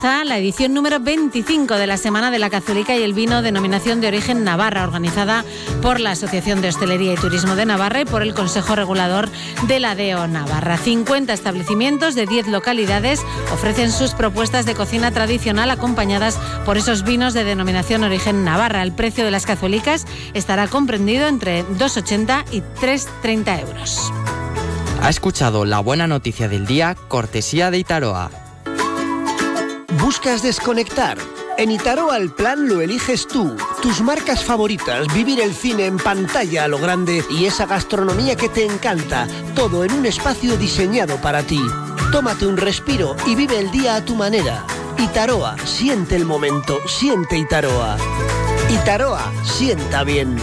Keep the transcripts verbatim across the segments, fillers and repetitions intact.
La edición número veinticinco de la Semana de la Cazuelica y el Vino, denominación de origen Navarra, organizada por la Asociación de Hostelería y Turismo de Navarra y por el Consejo Regulador de la D O Navarra. cincuenta establecimientos de diez localidades ofrecen sus propuestas de cocina tradicional acompañadas por esos vinos de denominación origen Navarra. El precio de las cazuelicas estará comprendido entre dos ochenta y tres treinta euros. Ha escuchado la buena noticia del día, cortesía de Itaroa. ¿Buscas desconectar? En Itaroa el plan lo eliges tú. Tus marcas favoritas, vivir el cine en pantalla a lo grande y esa gastronomía que te encanta. Todo en un espacio diseñado para ti. Tómate un respiro y vive el día a tu manera. Itaroa, siente el momento, siente Itaroa. Itaroa, sienta bien.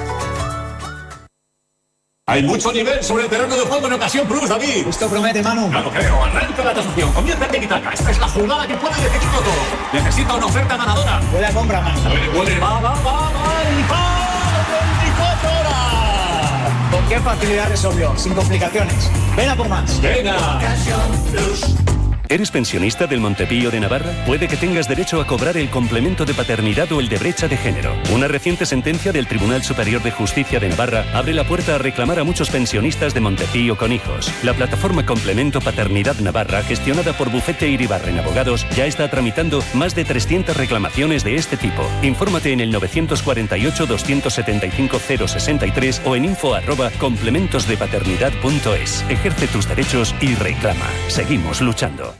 Hay mucho nivel sobre el terreno de juego en Ocasión Plus, David. Esto promete, Manu. Claro, creo. Arranca la tasación. Comienza el tiki-taka. Esta es la jugada que puede decidirlo todo. Necesita una oferta ganadora. Huele a compra, Manu. Huele, huele. Va, va, va, va. Y va. veinticuatro horas. ¿Con qué facilidad resolvió? Sin complicaciones. Ven a por más. Venga. Ocasión Plus. ¿Eres pensionista del Montepío de Navarra? Puede que tengas derecho a cobrar el complemento de paternidad o el de brecha de género. Una reciente sentencia del Tribunal Superior de Justicia de Navarra abre la puerta a reclamar a muchos pensionistas de Montepío con hijos. La plataforma Complemento Paternidad Navarra, gestionada por Bufete Iribarren Abogados, ya está tramitando más de trescientas reclamaciones de este tipo. Infórmate en el nueve cuatro ocho, dos siete cinco, cero seis tres o en info arroba complementosdepaternidad punto es. Ejerce tus derechos y reclama. Seguimos luchando.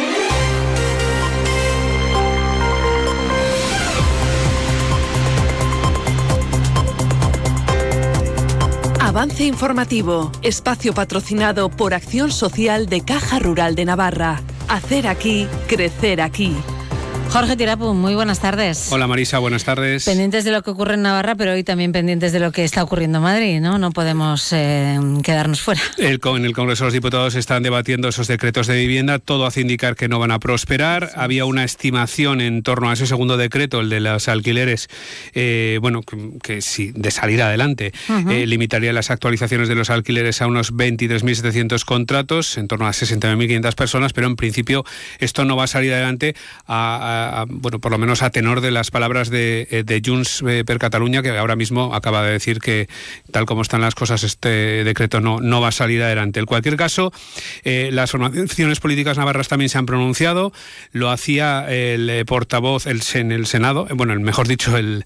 Avance informativo, espacio patrocinado por Acción Social de Caja Rural de Navarra. Hacer aquí, crecer aquí. Jorge Tirapu, muy buenas tardes. Hola Marisa, buenas tardes. Pendientes de lo que ocurre en Navarra, pero hoy también pendientes de lo que está ocurriendo en Madrid, ¿no? No podemos eh, quedarnos fuera. El, en el Congreso de los Diputados están debatiendo esos decretos de vivienda, todo hace indicar que no van a prosperar. Sí. Había una estimación en torno a ese segundo decreto, el de los alquileres, eh, bueno, que, que si de salir adelante, uh-huh. eh, limitaría las actualizaciones de los alquileres a unos veintitrés mil setecientos contratos, en torno a sesenta mil quinientas personas, pero en principio esto no va a salir adelante a, a A, bueno, por lo menos a tenor de las palabras de, de Junts per Catalunya, que ahora mismo acaba de decir que tal como están las cosas este decreto no, no va a salir adelante. En cualquier caso, eh, las formaciones políticas navarras también se han pronunciado. Lo hacía el eh, portavoz el, en el Senado, bueno, el, mejor dicho, el,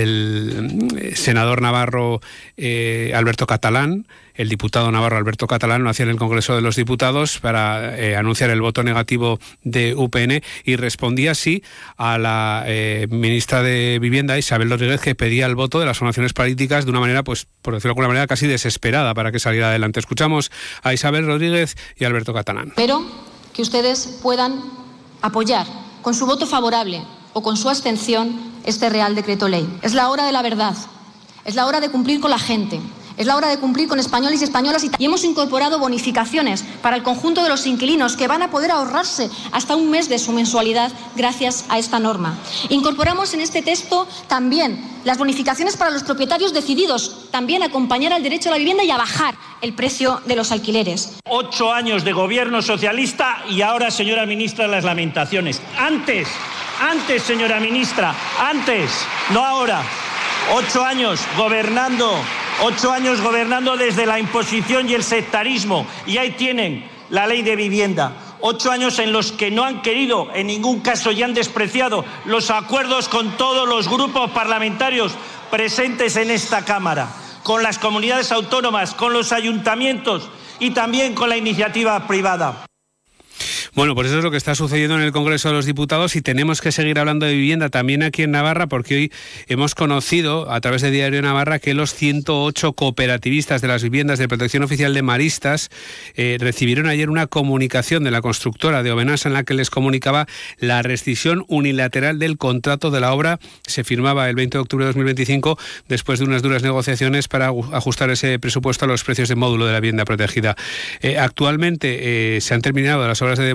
el senador navarro eh, Alberto Catalán. El diputado navarro Alberto Catalán lo hacía en el Congreso de los Diputados para eh, anunciar el voto negativo de U P N y respondía así a la eh, ministra de Vivienda, Isabel Rodríguez, que pedía el voto de las formaciones políticas de una manera, pues por decirlo de alguna manera, casi desesperada para que saliera adelante. Escuchamos a Isabel Rodríguez y a Alberto Catalán. Espero que ustedes puedan apoyar con su voto favorable o con su abstención este Real Decreto Ley. Es la hora de la verdad, es la hora de cumplir con la gente. Es la hora de cumplir con españoles y españolas y hemos incorporado bonificaciones para el conjunto de los inquilinos que van a poder ahorrarse hasta un mes de su mensualidad gracias a esta norma. Incorporamos en este texto también las bonificaciones para los propietarios decididos, también a acompañar al derecho a la vivienda y a bajar el precio de los alquileres. Ocho años de gobierno socialista y ahora, señora ministra, las lamentaciones. Antes, antes, señora ministra, antes, no ahora. Ocho años gobernando... Ocho años gobernando desde la imposición y el sectarismo. Y ahí tienen la ley de vivienda. Ocho años en los que no han querido, en ningún caso, y han despreciado los acuerdos con todos los grupos parlamentarios presentes en esta Cámara, con las comunidades autónomas, con los ayuntamientos y también con la iniciativa privada. Bueno, pues eso es lo que está sucediendo en el Congreso de los Diputados y tenemos que seguir hablando de vivienda también aquí en Navarra, porque hoy hemos conocido a través de Diario Navarra que los ciento ocho cooperativistas de las viviendas de protección oficial de Maristas eh, recibieron ayer una comunicación de la constructora de Obenasa en la que les comunicaba la rescisión unilateral del contrato de la obra. Se firmaba el veinte de octubre de dos mil veinticinco después de unas duras negociaciones para ajustar ese presupuesto a los precios de módulo de la vivienda protegida. Eh, actualmente eh, se han terminado las obras de demolición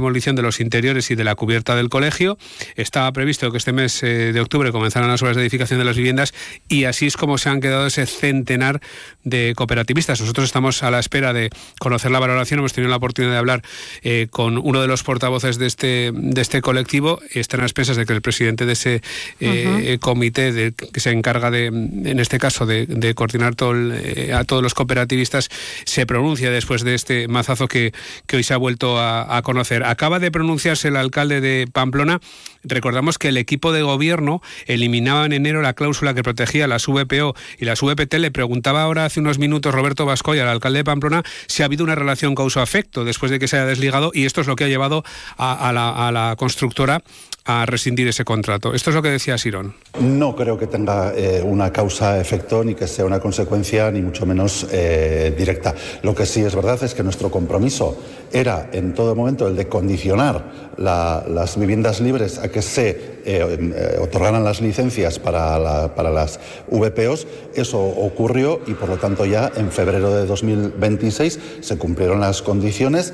demolición de los interiores y de la cubierta del colegio. Estaba previsto que este mes eh, de octubre comenzaran las obras de edificación de las viviendas y así es como se han quedado ese centenar de cooperativistas. Nosotros estamos a la espera de conocer la valoración. Hemos tenido la oportunidad de hablar eh, con uno de los portavoces de este, de este colectivo. Están a expensas de que el presidente de ese eh, uh-huh. comité de, que se encarga de, en este caso, de, de coordinar todo el, eh, a todos los cooperativistas, se pronuncia después de este mazazo que, que hoy se ha vuelto a, a conocer. Acaba de pronunciarse el alcalde de Pamplona. Recordamos que el equipo de gobierno eliminaba en enero la cláusula que protegía las V P O y las V P T. Le preguntaba ahora hace unos minutos Roberto Bascoy, al alcalde de Pamplona, si ha habido una relación causa-efecto después de que se haya desligado, y esto es lo que ha llevado a, a, la, a la constructora a rescindir ese contrato. Esto es lo que decía Sirón. No creo que tenga eh, una causa-efecto ni que sea una consecuencia ni mucho menos eh, directa. Lo que sí es verdad es que nuestro compromiso era en todo momento el de condicionar la, las viviendas libres a que se eh, eh, otorgaran las licencias para, la, para las V P Os. Eso ocurrió y por lo tanto ya en febrero de dos mil veintiséis se cumplieron las condiciones.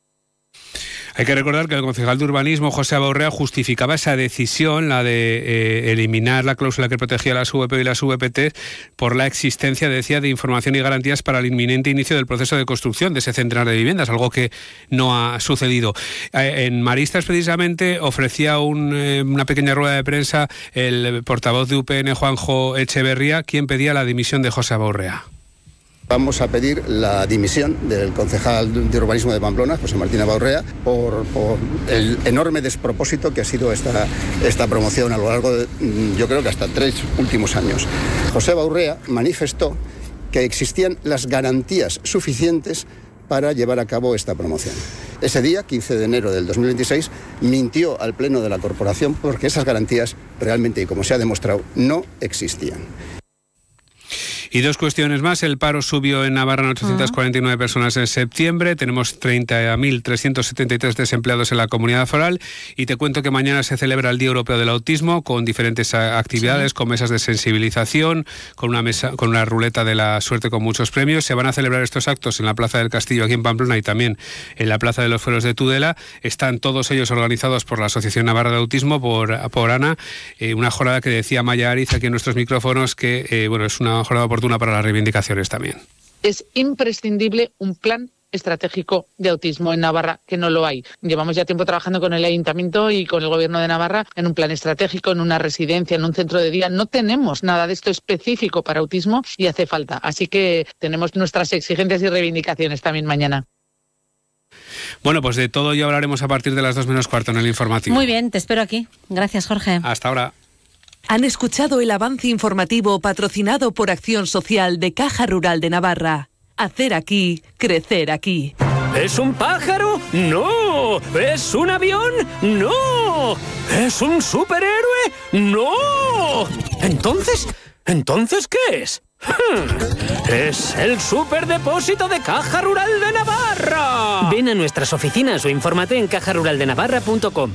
Hay que recordar que el concejal de urbanismo, José Abaurrea, justificaba esa decisión, la de eh, eliminar la cláusula que protegía las V P O y las V P T, por la existencia, decía, de información y garantías para el inminente inicio del proceso de construcción de ese centenar de viviendas, algo que no ha sucedido. Eh, en Maristas, precisamente, ofrecía un, eh, una pequeña rueda de prensa el portavoz de U P N, Juanjo Echeverría, quien pedía la dimisión de José Abaurrea. Vamos a pedir la dimisión del concejal de urbanismo de Pamplona, José Martín Abaurrea, por, por el enorme despropósito que ha sido esta, esta promoción a lo largo de, yo creo que hasta tres últimos años. José Abaurrea manifestó que existían las garantías suficientes para llevar a cabo esta promoción. Ese día, quince de enero del dos mil veintiséis, mintió al Pleno de la Corporación porque esas garantías realmente, y como se ha demostrado, no existían. Y dos cuestiones más. El paro subió en Navarra en ochocientas cuarenta y nueve personas en septiembre. Tenemos treinta mil trescientos setenta y tres desempleados en la comunidad foral. Y te cuento que mañana se celebra el Día Europeo del Autismo con diferentes actividades, sí. con mesas de sensibilización, con una mesa, con una ruleta de la suerte con muchos premios. Se van a celebrar estos actos en la Plaza del Castillo aquí en Pamplona y también en la Plaza de los Fueros de Tudela. Están todos ellos organizados por la Asociación Navarra de Autismo, por, por Ana. Eh, una jornada que decía Maya Ariz aquí en nuestros micrófonos que eh, bueno, es una jornada oportuna para las reivindicaciones también. Es imprescindible un plan estratégico de autismo en Navarra, que no lo hay. Llevamos ya tiempo trabajando con el Ayuntamiento y con el Gobierno de Navarra en un plan estratégico, en una residencia, en un centro de día. No tenemos nada de esto específico para autismo y hace falta. Así que tenemos nuestras exigencias y reivindicaciones también mañana. Bueno, pues de todo ya hablaremos a partir de las dos menos cuarto en el informativo. Muy bien, te espero aquí. Gracias, Jorge. Hasta ahora. Han escuchado el avance informativo patrocinado por Acción Social de Caja Rural de Navarra. Hacer aquí, crecer aquí. ¿Es un pájaro? ¡No! ¿Es un avión? ¡No! ¿Es un superhéroe? ¡No! ¿Entonces? ¿Entonces qué es? ¡Es el superdepósito de Caja Rural de Navarra! Ven a nuestras oficinas o infórmate en caja rural de navarra punto com.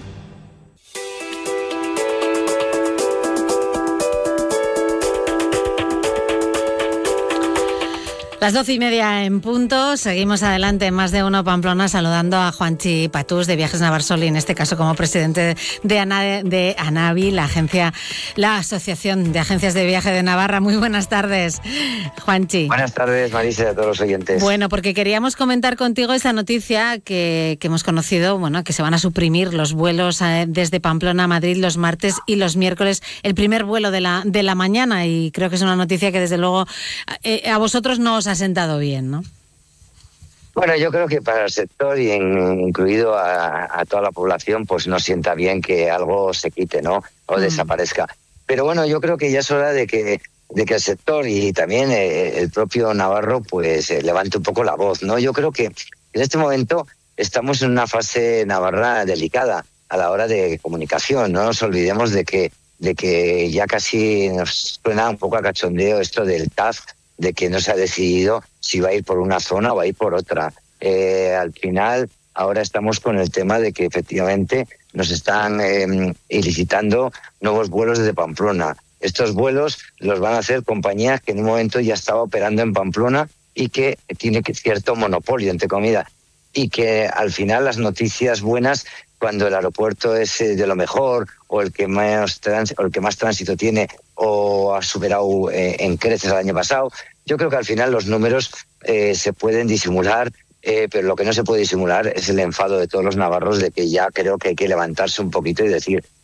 Las doce y media en punto, seguimos adelante en Más de Uno Pamplona saludando a Juanchi Patús de Viajes Navarsol y en este caso como presidente de, Ana, de ANAVI, la agencia, la Asociación de Agencias de Viaje de Navarra. Muy buenas tardes, Juanchi. Buenas tardes, Marisa, y a todos los oyentes. Bueno, porque queríamos comentar contigo esa noticia que, que hemos conocido, bueno, que se van a suprimir los vuelos eh, desde Pamplona a Madrid los martes y los miércoles, el primer vuelo de la, de la mañana, y creo que es una noticia que desde luego eh, a vosotros no os ha sentado bien, ¿no? Bueno, yo creo que para el sector y en, incluido a, a toda la población, pues no sienta bien que algo se quite, ¿no? O mm. desaparezca. Pero bueno, yo creo que ya es hora de que, de que el sector y también eh, el propio Navarro, pues eh, levante un poco la voz, ¿no? Yo creo que en este momento estamos en una fase navarra delicada a la hora de comunicación. No nos olvidemos de que, de que ya casi nos suena un poco a cachondeo esto del T A F, de que no se ha decidido si va a ir por una zona o va a ir por otra. Eh, al final, ahora estamos con el tema de que efectivamente nos están eh, ilicitando nuevos vuelos desde Pamplona. Estos vuelos los van a hacer compañías que en un momento ya estaba operando en Pamplona y que tiene cierto monopolio, entre comillas. y que al final las noticias buenas, cuando el aeropuerto es de lo mejor o el que más, trans, o el que más tránsito tiene o ha superado eh, en creces el año pasado, yo creo que al final los números eh, se pueden disimular, eh, pero lo que no se puede disimular es el enfado de todos los navarros de que ya creo que hay que levantarse un poquito y decir